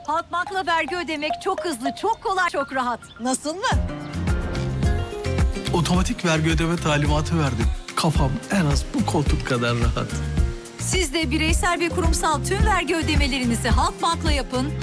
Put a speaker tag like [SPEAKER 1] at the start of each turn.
[SPEAKER 1] Halkbank'la vergi ödemek çok hızlı, çok kolay, çok rahat.
[SPEAKER 2] Nasıl mı?
[SPEAKER 3] Otomatik vergi ödeme talimatı verdim. Kafam en az bu koltuk kadar rahat.
[SPEAKER 1] Siz de bireysel ve kurumsal tüm vergi ödemelerinizi Halkbank'la yapın.